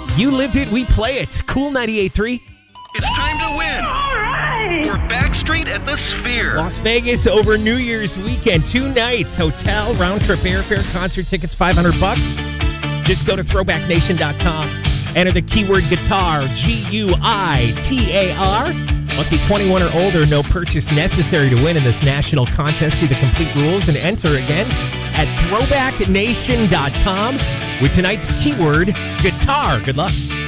You lived it, we play it. Cool 98.3. It's time to win. All right. We're Backstreet at the Sphere. Las Vegas over New Year's weekend. 2 nights, hotel, round-trip airfare, concert tickets, $500. Just go to throwbacknation.com. Enter the keyword guitar, G-U-I-T-A-R. Must be 21 or older. No purchase necessary to win in this national contest. See the complete rules and enter again at throwbacknation.com with tonight's keyword guitar. Good luck.